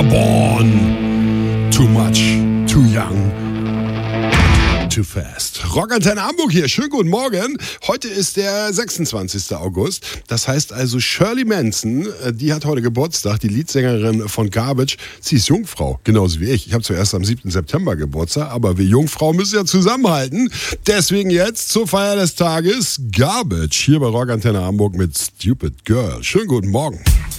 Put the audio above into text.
Airborne. Too much, too young, too fast. Rockantenne Hamburg hier. Schönen guten Morgen. Heute ist der 26. August. Das heißt also Shirley Manson, die hat heute Geburtstag, die Leadsängerin von Garbage. Sie ist Jungfrau, genauso wie ich. Ich habe zuerst am 7. September Geburtstag, aber wir Jungfrauen müssen ja zusammenhalten. Deswegen jetzt zur Feier des Tages Garbage hier bei Rockantenne Hamburg mit Stupid Girl. Schönen guten Morgen.